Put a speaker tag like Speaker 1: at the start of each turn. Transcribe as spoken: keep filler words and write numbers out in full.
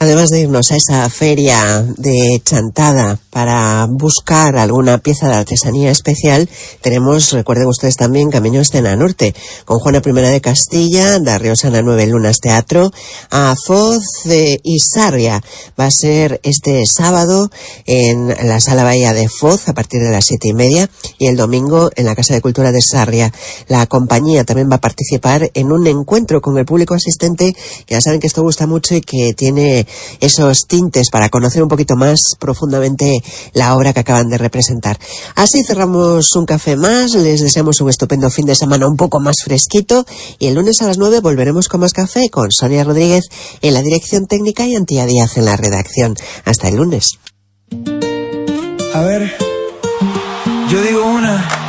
Speaker 1: Además de irnos a esa feria de Chantada para buscar alguna pieza de artesanía especial, tenemos, recuerden ustedes también, Camino Escena Norte, con Juana Primera de Castilla, Darío Sana Nueve Lunas Teatro, a Foz eh, y Sarria. Va a ser este sábado en la Sala Bahía de Foz a partir de las siete y media y el domingo en la Casa de Cultura de Sarria. La compañía también va a participar en un encuentro con el público asistente, que ya saben que esto gusta mucho y que tiene esos tintes para conocer un poquito más profundamente la obra que acaban de representar. Así cerramos un café más, les deseamos un estupendo fin de semana un poco más fresquito y el lunes a las nueve volveremos con más café con Sonia Rodríguez en la dirección técnica y Antía Díaz en la redacción. Hasta el lunes.
Speaker 2: A ver, yo digo una...